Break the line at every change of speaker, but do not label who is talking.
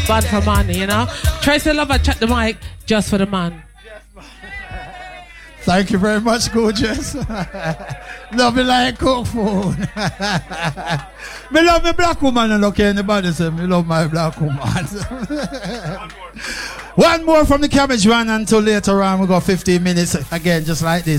bad for man, you know. Tracy Lover, chat the mic just for the man.
Thank you very much, gorgeous. Love you like cook food. Me love my black woman and look anybody say me love my black woman. One more from the cabbage one until later on. We got 15 minutes again, just like this.